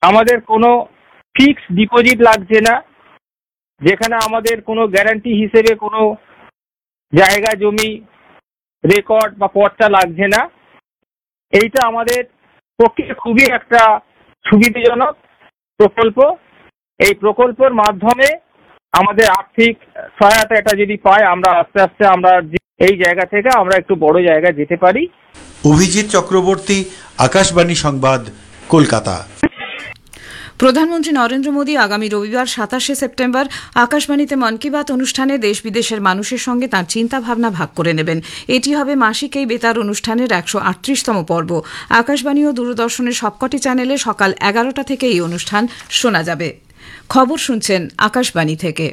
আমাদের কোনো fixed deposit লাগছে না, যেখানে আমাদের কোনো গ্যারান্টি হিসেবে কোনো জায়গা জমি রেকর্ড বা পট্টা লাগছে না। এইটা আমাদের পক্ষে খুবই একটা সুবিধাজনক প্রকল্প। এই প্রকল্পের মাধ্যমে আমাদের আর্থিক সহায়তা এটা যদি পাই, আমরা আস্তে আস্তে আমরা এই জায়গা থেকে আমরা একটু বড় জায়গায় যেতে পারি। অভিজিৎ চক্রবর্তী, আকাশবাণী সংবাদ, কলকাতা। প্রধানমন্ত্রী নরেন্দ্র মোদী আগামী রবিবার ২৭শে সেপ্টেম্বর আকাশবাণীতে মন কি বাত অনুষ্ঠানে দেশ বিদেশের মানুষের সঙ্গে তাঁর চিন্তা ভাবনা ভাগ করে নেবেন। এটি হবে মাসিক এই বেতার অনুষ্ঠানের ১৩৮তম পর্ব। আকাশবাণী ও দূরদর্শনের সবকটি চ্যানেলে সকাল ১১টা থেকে এই অনুষ্ঠান শোনা যাবে। খবর শুনছেন আকাশবাণী থেকে।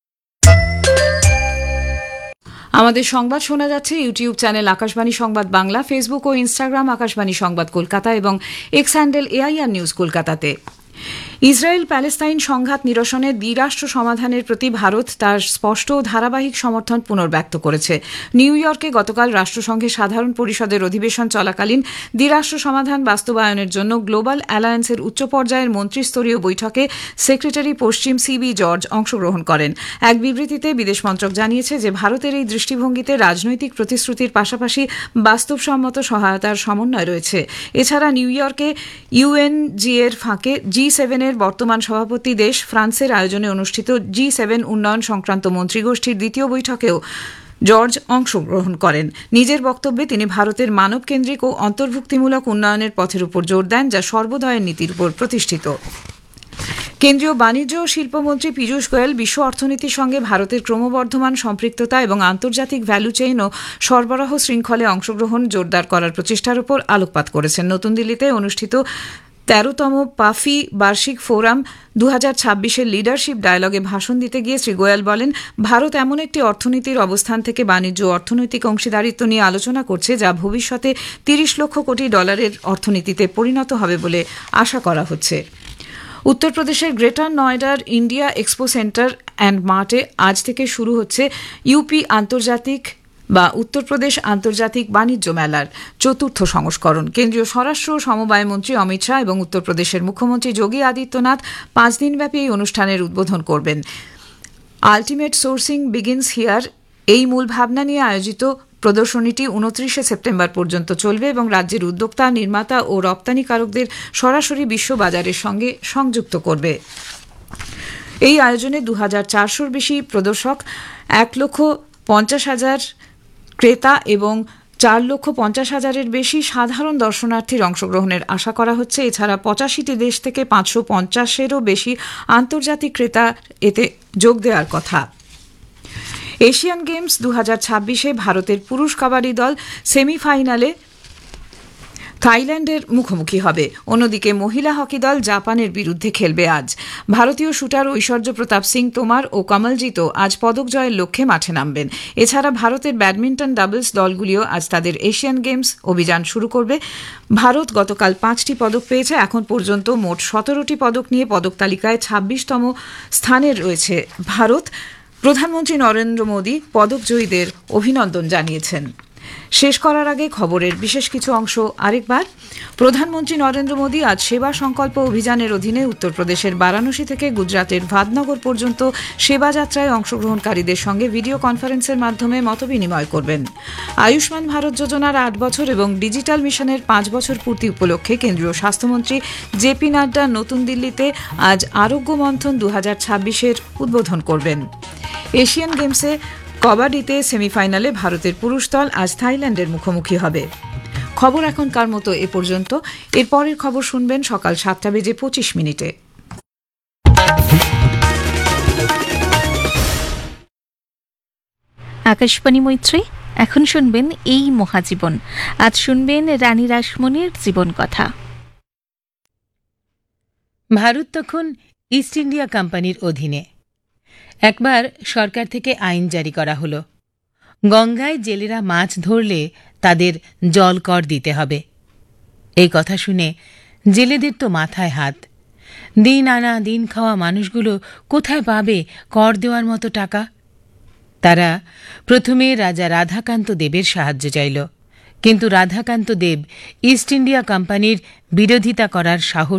আমাদের সংবাদ শোনা যাচ্ছে ইউটিউব চ্যানেল আকাশবাণী সংবাদ বাংলা, ফেসবুক ও ইনস্টাগ্রাম আকাশবাণী সংবাদ কলকাতা এবং এক্স হ্যান্ডেল AIR নিউজ কলকাতাতে। ইসরায়েল প্যালেস্তাইন সংঘাত নিরসনে দ্বিরাষ্ট্র সমাধানের প্রতি ভারত তার স্পষ্ট ও ধারাবাহিক সমর্থন পুনর্ব্যক্ত করেছে। নিউ ইয়র্কে গতকাল রাষ্ট্রসংঘের সাধারণ পরিষদের অধিবেশন চলাকালীন দ্বিরাষ্ট্র সমাধান বাস্তবায়নের জন্য গ্লোবাল অ্যালায়েন্সের উচ্চ পর্যায়ের মন্ত্রিস্তরীয় বৈঠকে সেক্রেটারি পশ্চিম CB জর্জ অংশগ্রহণ করেন। এক বিবৃতিতে বিদেশ মন্ত্রক জানিয়েছে যে ভারতের এই দৃষ্টিভঙ্গিতে রাজনৈতিক প্রতিশ্রুতির পাশাপাশি বাস্তবসম্মত সহায়তার সমন্বয় রয়েছে। এছাড়া নিউ ইয়র্কে UNG এর ফাঁকে G7 এর বর্তমান সভাপতি দেশ ফ্রান্সের আয়োজনে অনুষ্ঠিত G7 উন্নয়ন সংক্রান্ত মন্ত্রীগোষ্ঠীর দ্বিতীয় বৈঠকেও জর্জ অংশগ্রহণ করেন। নিজের বক্তব্যে তিনি ভারতের মানবকেন্দ্রিক ও অন্তর্ভুক্তিমূলক উন্নয়নের পথের উপর জোর দেন, যা সর্বদয়ের নীতির উপর প্রতিষ্ঠিত। কেন্দ্রীয় বাণিজ্য ও শিল্পমন্ত্রী পীযূষ গোয়েল বিশ্ব অর্থনীতির সঙ্গে ভারতের ক্রমবর্ধমান সম্পৃক্ততা এবং আন্তর্জাতিক ভ্যালু চেইন ও সরবরাহ শৃঙ্খলে অংশগ্রহণ জোরদার করার প্রচেষ্টার উপর আলোকপাত করেছেন। নতুন দিল্লিতে অনুষ্ঠিত ১৩তম পাফি বার্ষিক ফোরাম ২০২৬-এর লিডারশিপ ডায়ালগে ভাষণ দিতে গিয়ে শ্রী গোয়েল বলেন, ভারত এমন একটি অর্থনীতির অবস্থান থেকে বাণিজ্য ও অর্থনৈতিক অংশীদারিত্ব নিয়ে আলোচনা করছে যা ভবিষ্যতে $৩০ লক্ষ কোটি অর্থনীতিতে পরিণত হবে বলে আশা করা হচ্ছে। উত্তরপ্রদেশের greater নয়ডার India expo centre and মার্টে আজ থেকে শুরু হচ্ছে ইউপি আন্তর্জাতিক বা উত্তরপ্রদেশ আন্তর্জাতিক বাণিজ্য মেলার ৪র্থ সংস্করণ। কেন্দ্রীয় স্বরাষ্ট্র ও সমবায় মন্ত্রী অমিত শাহ এবং উত্তরপ্রদেশের মুখ্যমন্ত্রী যোগী আদিত্যনাথ ৫ দিনব্যাপী এই অনুষ্ঠানের উদ্বোধন করবেন। আলটিমেট সোর্সিং বিগিনস হিয়ার এই মূল ভাবনা নিয়ে আয়োজিত প্রদর্শনীটি ২৯শে সেপ্টেম্বর পর্যন্ত চলবে এবং রাজ্যের উদ্যোক্তা, নির্মাতা ও রপ্তানিকারকদের সরাসরি বিশ্ববাজারের সঙ্গে সংযুক্ত করবে। এই আয়োজনে ২,৪০০-র বেশি প্রদর্শক, ১,৫০,০০০ ক্রেতা এবং ৪,৫০,০০০-এর বেশি সাধারণ দর্শনার্থীর অংশগ্রহণের আশা করা হচ্ছে। এছাড়া ৮৫টি দেশ থেকে ৫৫০-এরও বেশি আন্তর্জাতিক ক্রেতা এতে যোগ দেওয়ার কথা। এশিয়ান গেমস ২০২৬-এ ভারতের পুরুষ কাবাডি দল সেমিফাইনালে থাইল্যান্ডের মুখোমুখি হবে। অন্যদিকে মহিলা হকি দল জাপানের বিরুদ্ধে খেলবে আজ। ভারতীয় শুটার ঐশ্বর্য প্রতাপ সিং তোমার ও কমলজিৎও আজ পদক জয়ের লক্ষ্যে মাঠে নামবেন। এছাড়া ভারতের ব্যাডমিন্টন ডাবলস দলগুলিও আজ তাদের এশিয়ান গেমস অভিযান শুরু করবে। ভারত গতকাল ৫টি পদক পেয়েছে। এখন পর্যন্ত মোট ১৭টি পদক নিয়ে পদক তালিকায় ২৬তম স্থানে রয়েছে ভারত। প্রধানমন্ত্রী নরেন্দ্র মোদী পদকজয়ীদের অভিনন্দন জানিয়েছেন। শেষ করার আগে খবরের বিশেষ কিছু অংশ আরেকবার। প্রধানমন্ত্রী নরেন্দ্র মোদী আজ সেবা সংকল্প অভিযানের অধীনে উত্তরপ্রদেশের বারাণসী থেকে গুজরাটের ভাদনগর পর্যন্ত সেবা যাত্রায় অংশগ্রহণকারীদের সঙ্গে ভিডিও কনফারেন্সের মাধ্যমে মতবিনিময় করবেন। আয়ুষ্মান ভারত যোজনার ৮ বছর এবং ডিজিটাল মিশনের ৫ বছর পূর্তি উপলক্ষে কেন্দ্রীয় স্বাস্থ্যমন্ত্রী জেপি নাড্ডা নতুন দিল্লিতে আজ আরোগ্য মন্থন ২০২৬-এর উদ্বোধন করবেন। এশিয়ান গেমসে কবাডিতে সেমিফাইনালে ভারতের পুরুষ দল আজ থাইল্যান্ডের মুখোমুখি হবে। খবর এখনকার মতো এ পর্যন্ত। এরপরের খবর শুনবেন সকাল ৭:২৫। আকাশবাণী মৈত্রী, এখন শুনবেন এই মহাজীবন। আজ শুনবেন রানী রাসমণির জীবন কথা। ভারত তখন ইস্ট ইন্ডিয়া কোম্পানির অধীনে। একবার সরকার থেকে আইন জারি করা হল, গঙ্গায় জেলেরা মাছ ধরলে তাদের জল কর দিতে হবে। এই কথা শুনে জেলেদের তো মাথায় হাত। দিন আনা দিন খাওয়া মানুষগুলো কোথায় পাবে কর দেওয়ার মতো টাকা? তারা প্রথমে রাজা রাধাকান্ত দেবের সাহায্য চাইল, কিন্তু রাধাকান্ত দেব ইস্ট ইন্ডিয়া কোম্পানির বিরোধিতা করার সাহস